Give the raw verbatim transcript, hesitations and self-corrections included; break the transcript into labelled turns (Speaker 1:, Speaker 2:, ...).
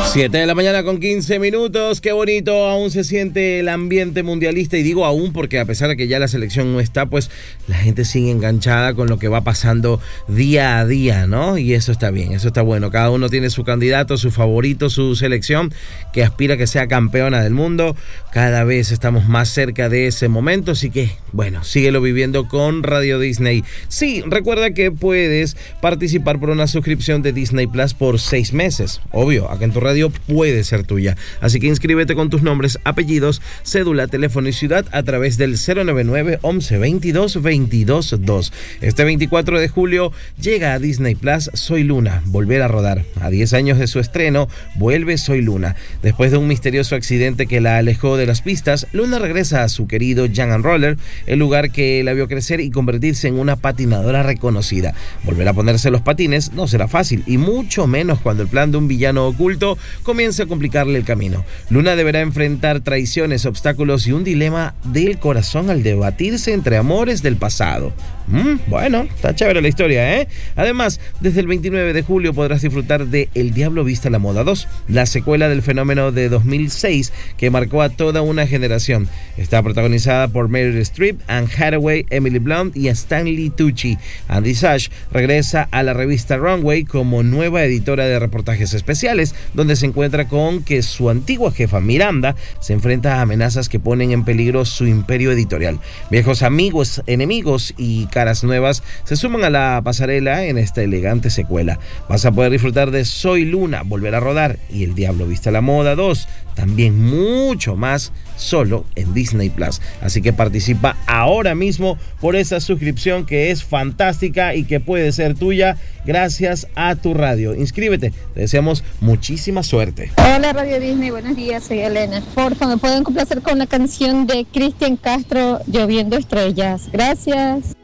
Speaker 1: siete de la mañana con quince minutos, qué bonito, aún se siente el ambiente mundialista, y digo aún porque a pesar de que ya la selección no está, pues la gente sigue enganchada con lo que va pasando día a día, ¿no? Y eso está bien, eso está bueno, cada uno tiene su candidato, su favorito, su selección que aspira a que sea campeona del mundo, cada vez estamos más cerca de ese momento, así que bueno, síguelo viviendo con Radio Disney. Sí, recuerda que puedes participar por una suscripción de Disney Plus por seis meses, obvio, acá en tu radio puede ser tuya. Así que inscríbete con tus nombres, apellidos, cédula, teléfono y ciudad a través del cero nueve nueve, once, veintidós, veintidós, dos. Este veinticuatro de julio llega a Disney Plus Soy Luna, volver a rodar. A diez años de su estreno, vuelve Soy Luna. Después de un misterioso accidente que la alejó de las pistas, Luna regresa a su querido Jump and Roller, el lugar que la vio crecer y convertirse en una patinadora reconocida. Volver a ponerse los patines no será fácil, y mucho menos cuando el plan de un villano oculto comienza a complicarle el camino. Luna deberá enfrentar traiciones, obstáculos y un dilema del corazón al debatirse entre amores del pasado. Mm, bueno, está chévere la historia, ¿eh? Además, desde el veintinueve de julio podrás disfrutar de El Diablo Viste a la Moda dos, la secuela del fenómeno de dos mil seis que marcó a toda una generación. Está protagonizada por Meryl Streep, Anne Hathaway, Emily Blunt y Stanley Tucci. Andy Sash regresa a la revista Runway como nueva editora de reportajes especiales, donde se encuentra con que su antigua jefa Miranda se enfrenta a amenazas que ponen en peligro su imperio editorial. Viejos amigos, enemigos y caras nuevas se suman a la pasarela en esta elegante secuela. Vas a poder disfrutar de Soy Luna, volver a rodar, y El Diablo Viste a la Moda dos, también mucho más, solo en Disney Plus. Así que participa ahora mismo por esa suscripción que es fantástica y que puede ser tuya gracias a tu radio. Inscríbete, te deseamos muchísima suerte.
Speaker 2: Hola Radio Disney, buenos días, soy Elena. Porfa, ¿me pueden complacer con la canción de Cristian Castro, Lloviendo Estrellas? Gracias.